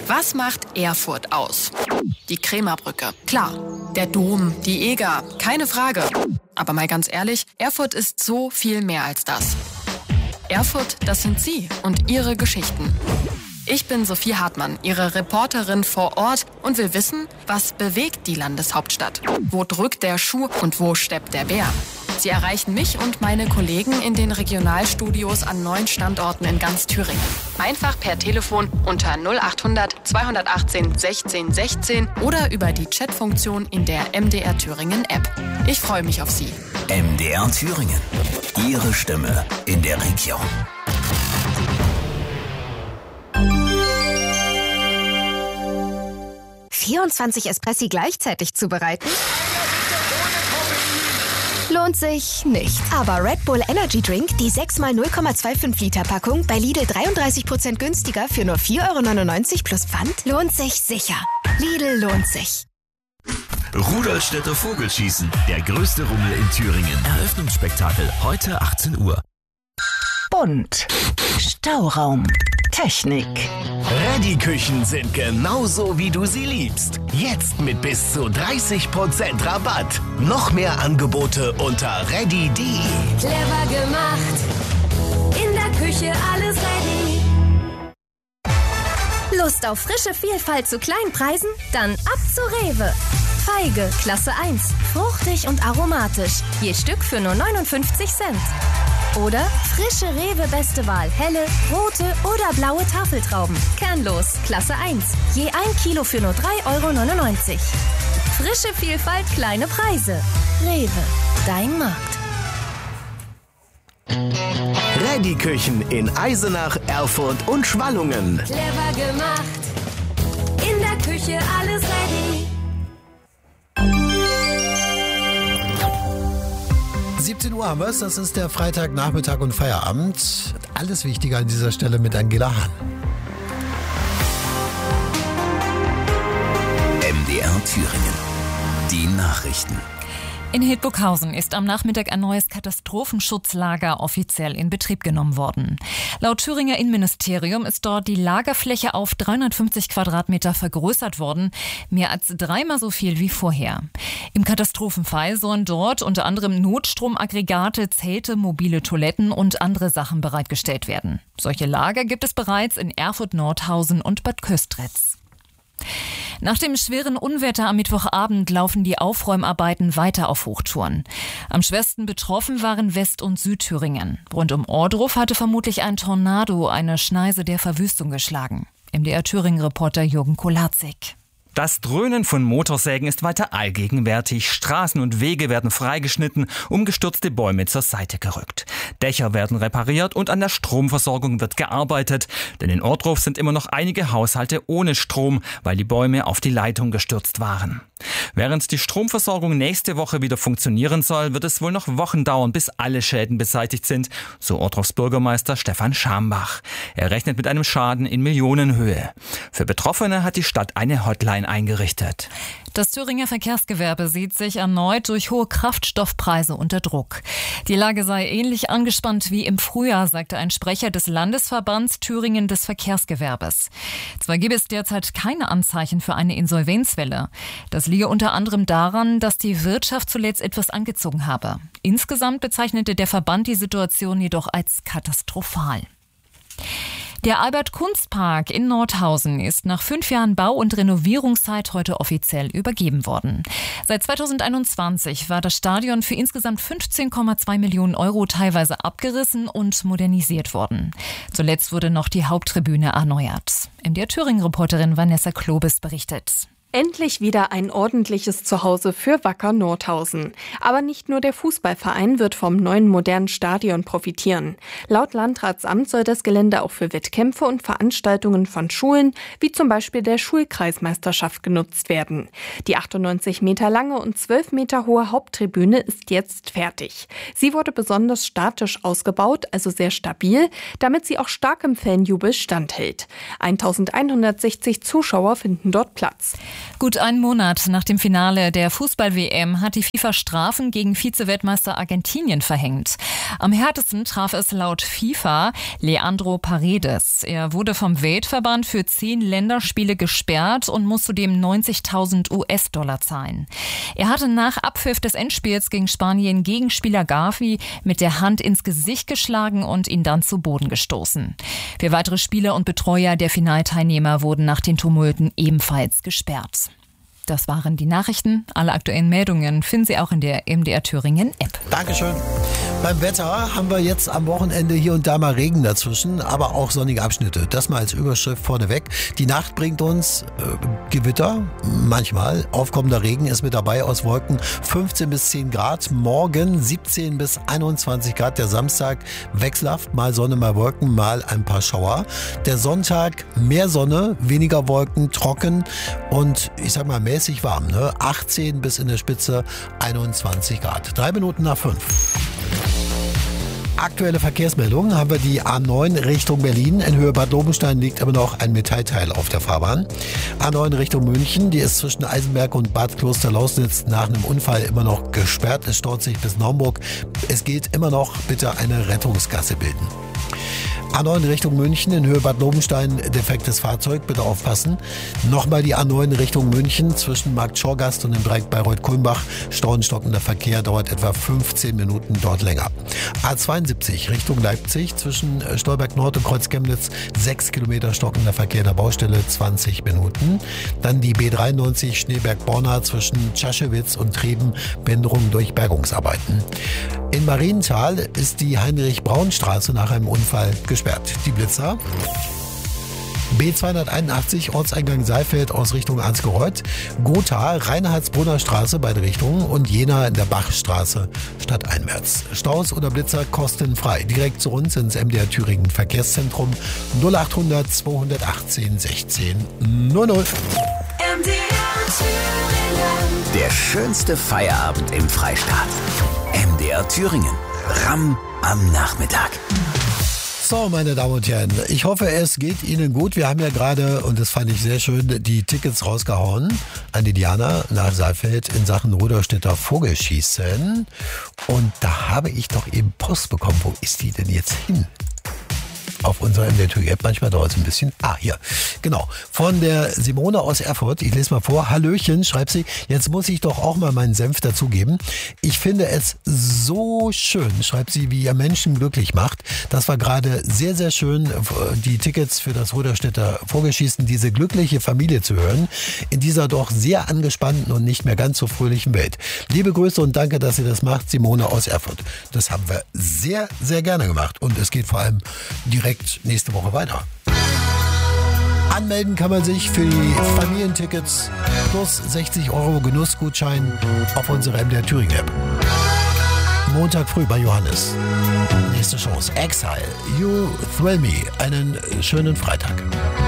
Was macht Erfurt aus? Die Krämerbrücke, klar. Der Dom, die Eger, keine Frage. Aber mal ganz ehrlich, Erfurt ist so viel mehr als das. Erfurt, das sind Sie und Ihre Geschichten. Ich bin Sophie Hartmann, Ihre Reporterin vor Ort und will wissen, was bewegt die Landeshauptstadt? Wo drückt der Schuh und wo steppt der Bär? Sie erreichen mich und meine Kollegen in den Regionalstudios an 9 Standorten in ganz Thüringen. Einfach per Telefon unter 0800 218 16 16 oder über die Chatfunktion in der MDR Thüringen App. Ich freue mich auf Sie. MDR Thüringen. Ihre Stimme in der Region. ...24 Espressi gleichzeitig zubereiten? Lohnt sich nicht. Aber Red Bull Energy Drink, die 6x 0,25 Liter Packung, bei Lidl 33% günstiger für nur 4,99 € plus Pfand, lohnt sich sicher. Lidl lohnt sich. Rudolstädter Vogelschießen, der größte Rummel in Thüringen. Eröffnungsspektakel heute 18 Uhr. Bunt. Stauraum. Technik. Reddy-Küchen sind genauso, wie du sie liebst. Jetzt mit bis zu 30% Rabatt. Noch mehr Angebote unter reddy.de. Clever gemacht. In der Küche alles ready. Lust auf frische Vielfalt zu Kleinpreisen? Dann ab zu Rewe. Feige, Klasse 1. Fruchtig und aromatisch. Je Stück für nur 59 Cent. Oder frische Rewe Beste Wahl, helle, rote oder blaue Tafeltrauben. Kernlos, Klasse 1. Je 1 Kilo für nur 3,99 €. Frische Vielfalt, kleine Preise. Rewe, dein Markt. Reddy-Küchen in Eisenach, Erfurt und Schwallungen. Clever gemacht. In der Küche alles ready. 17 Uhr haben wir es, das ist der Freitagnachmittag und Feierabend. Alles Wichtige an dieser Stelle mit Angela Hahn. MDR Thüringen. Die Nachrichten. In Hildburghausen ist am Nachmittag ein neues Katastrophenschutzlager offiziell in Betrieb genommen worden. Laut Thüringer Innenministerium ist dort die Lagerfläche auf 350 Quadratmeter vergrößert worden, mehr als 3-mal so viel wie vorher. Im Katastrophenfall sollen dort unter anderem Notstromaggregate, Zelte, mobile Toiletten und andere Sachen bereitgestellt werden. Solche Lager gibt es bereits in Erfurt-Nordhausen und Bad Köstritz. Nach dem schweren Unwetter am Mittwochabend laufen die Aufräumarbeiten weiter auf Hochtouren. Am schwersten betroffen waren West- und Südthüringen. Rund um Ohrdruf hatte vermutlich ein Tornado eine Schneise der Verwüstung geschlagen. MDR Thüringen-Reporter Jürgen Kolatzig. Das Dröhnen von Motorsägen ist weiter allgegenwärtig. Straßen und Wege werden freigeschnitten, umgestürzte Bäume zur Seite gerückt. Dächer werden repariert und an der Stromversorgung wird gearbeitet. Denn in Ohrdruf sind immer noch einige Haushalte ohne Strom, weil die Bäume auf die Leitung gestürzt waren. Während die Stromversorgung nächste Woche wieder funktionieren soll, wird es wohl noch Wochen dauern, bis alle Schäden beseitigt sind, so Ohrdrufs Bürgermeister Stefan Schambach. Er rechnet mit einem Schaden in Millionenhöhe. Für Betroffene hat die Stadt eine Hotline eingerichtet. Das Thüringer Verkehrsgewerbe sieht sich erneut durch hohe Kraftstoffpreise unter Druck. Die Lage sei ähnlich angespannt wie im Frühjahr, sagte ein Sprecher des Landesverbands Thüringen des Verkehrsgewerbes. Zwar gebe es derzeit keine Anzeichen für eine Insolvenzwelle. Das liege unter anderem daran, dass die Wirtschaft zuletzt etwas angezogen habe. Insgesamt bezeichnete der Verband die Situation jedoch als katastrophal. Der Albert-Kunst-Park in Nordhausen ist nach 5 Jahren Bau- und Renovierungszeit heute offiziell übergeben worden. Seit 2021 war das Stadion für insgesamt 15,2 Millionen € teilweise abgerissen und modernisiert worden. Zuletzt wurde noch die Haupttribüne erneuert. MDR Thüringen-Reporterin Vanessa Klobes berichtet. Endlich wieder ein ordentliches Zuhause für Wacker Nordhausen. Aber nicht nur der Fußballverein wird vom neuen modernen Stadion profitieren. Laut Landratsamt soll das Gelände auch für Wettkämpfe und Veranstaltungen von Schulen, wie zum Beispiel der Schulkreismeisterschaft, genutzt werden. Die 98 Meter lange und 12 Meter hohe Haupttribüne ist jetzt fertig. Sie wurde besonders statisch ausgebaut, also sehr stabil, damit sie auch starkem Fanjubel standhält. 1160 Zuschauer finden dort Platz. Gut einen Monat nach dem Finale der Fußball-WM hat die FIFA Strafen gegen Vize-Weltmeister Argentinien verhängt. Am härtesten traf es laut FIFA Leandro Paredes. Er wurde vom Weltverband für 10 Länderspiele gesperrt und muss zudem 90.000 US-Dollar zahlen. Er hatte nach Abpfiff des Endspiels gegen Spanien Gegenspieler Gavi mit der Hand ins Gesicht geschlagen und ihn dann zu Boden gestoßen. 4 weitere Spieler und Betreuer der Finalteilnehmer wurden nach den Tumulten ebenfalls gesperrt. Das waren die Nachrichten. Alle aktuellen Meldungen finden Sie auch in der MDR Thüringen App. Dankeschön. Beim Wetter haben wir jetzt am Wochenende hier und da mal Regen dazwischen, aber auch sonnige Abschnitte. Das mal als Überschrift vorneweg. Die Nacht bringt uns Gewitter, manchmal. Aufkommender Regen ist mit dabei aus Wolken 15 bis 10 Grad. Morgen 17 bis 21 Grad. Der Samstag wechselhaft, mal Sonne, mal Wolken, mal ein paar Schauer. Der Sonntag mehr Sonne, weniger Wolken, trocken und ich sag mal mäßig warm. 18 bis in der Spitze 21 Grad. 3 Minuten nach 5. Aktuelle Verkehrsmeldungen haben wir die A9 Richtung Berlin. In Höhe Bad Lobenstein liegt immer noch ein Metallteil auf der Fahrbahn. A9 Richtung München, die ist zwischen Eisenberg und Bad Kloster-Lausnitz nach einem Unfall immer noch gesperrt. Es staut sich bis Naumburg. Es gilt immer noch, bitte eine Rettungsgasse bilden. A9 Richtung München, in Höhe Bad Lobenstein, defektes Fahrzeug, bitte aufpassen. Nochmal die A9 Richtung München, zwischen Markt Schorgast und dem Dreieck Bayreuth-Kulmbach. Stauenstockender Verkehr dauert etwa 15 Minuten dort länger. A72 Richtung Leipzig, zwischen Stolberg Nord und Kreuz Chemnitz, 6 Kilometer stockender Verkehr der Baustelle, 20 Minuten. Dann die B93 Schneeberg-Borna zwischen Tschaschewitz und Treben, Behinderung durch Bergungsarbeiten. In Marienthal ist die Heinrich-Braun-Straße nach einem Unfall gesperrt. Die Blitzer. B281 Ortseingang Saalfeld aus Richtung Ansgereuth, Gotha, Reinhardsbrunner Straße beide Richtungen und Jena in der Bachstraße stadteinwärts. Staus oder Blitzer kostenfrei. Direkt zu uns ins MDR Thüringen Verkehrszentrum 0800 218 16 00. MDR Thüringen. Der schönste Feierabend im Freistaat. MDR Thüringen. Ramm am Nachmittag. So, meine Damen und Herren, ich hoffe, es geht Ihnen gut. Wir haben ja gerade, und das fand ich sehr schön, die Tickets rausgehauen an die Diana nach Saalfeld in Sachen Rudolstädter Vogelschießen. Und da habe ich doch eben Post bekommen. Wo ist die denn jetzt hin? Auf unserer MDR-App. Manchmal dauert es ein bisschen. Hier. Genau. Von der Simone aus Erfurt. Ich lese mal vor. Hallöchen, schreibt sie. Jetzt muss ich doch auch mal meinen Senf dazugeben. Ich finde es so schön, schreibt sie, wie ihr Menschen glücklich macht. Das war gerade sehr, sehr schön, die Tickets für das Rudolstädter Vogelschießen, diese glückliche Familie zu hören, in dieser doch sehr angespannten und nicht mehr ganz so fröhlichen Welt. Liebe Grüße und danke, dass ihr das macht, Simone aus Erfurt. Das haben wir sehr, sehr gerne gemacht. Und es geht vor allem direkt nächste Woche weiter. Anmelden kann man sich für die Familientickets plus 60 € Genussgutschein auf unserer MDR Thüringen App. Montag früh bei Johannes. Nächste Chance. Exile. You Thrill Me. Einen schönen Freitag.